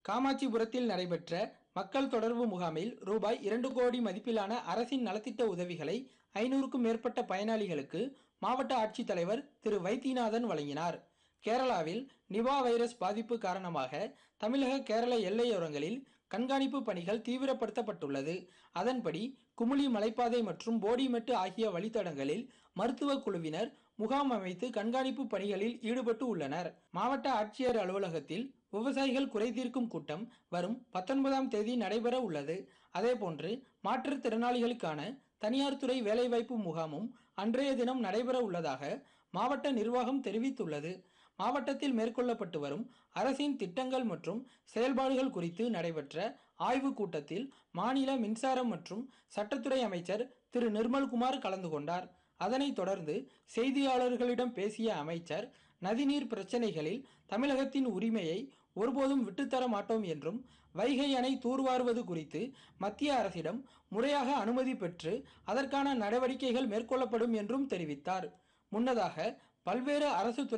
காமாட்சிபுரத்தில் நடைபெற்ற மக்கள் தொடர்பு முகாமில் ரூபாய் 2 கோடி மதிப்பிலான அரசின் நலத்திட்ட உதவிகளை 500க்கும் மேற்பட்ட பயனாளிகளுக்கு மாவட்ட ஆட்சித்தலைவர் திரு வைத்தியநாதன் வழங்கினார். கேரளாவில் நிபா வைரஸ் பாதிப்பு காரணமாக தமிழக கேரள எல்லையோரங்களில் கண்காணிப்பு பணிகள் தீவிரப்படுத்தப்பட்டுள்ளது. அதன்படி குமுளி மலைப்பாதை மற்றும் போடிமெட்டு ஆகிய வழித்தடங்களில் மருத்துவ குழுவினர் முகாம் அமைத்து கண்காணிப்பு பணிகளில் ஈடுபட்டு உள்ளனர். மாவட்ட ஆட்சியர் அலுவலகத்தில் விவசாயிகள் குறைதீர்க்கும் கூட்டம் வரும் 19ஆம் தேதி நடைபெற உள்ளது. அதேபோன்று மாற்றுத்திறனாளிகளுக்கான தனியார் துறை வேலைவாய்ப்பு முகாமும் அன்றைய தினம் நடைபெற உள்ளதாக மாவட்ட நிர்வாகம் தெரிவித்துள்ளது. மாவட்டத்தில் மேற்கொள்ளப்பட்டு வரும் அரசின் திட்டங்கள் மற்றும் செயல்பாடுகள் குறித்து நடைபெற்ற ஆய்வுக் கூட்டத்தில் மாநில மின்சாரம் மற்றும் சட்டத்துறை அமைச்சர் திரு நிர்மல்குமார் கலந்து கொண்டார். அதனைத் தொடர்ந்து செய்தியாளர்களிடம் பேசிய அமைச்சர், நதிநீர் பிரச்சனைகளில் தமிழகத்தின் உரிமையை ஒருபோதும் விட்டுத்தர மாட்டோம் என்றும், வைகை அணை தூர்வாருவது குறித்து மத்திய அரசிடம் முறையாக அனுமதி பெற்று அதற்கான நடவடிக்கைகள் மேற்கொள்ளப்படும் என்றும் தெரிவித்தார். முன்னதாக பல்வேறு அரசு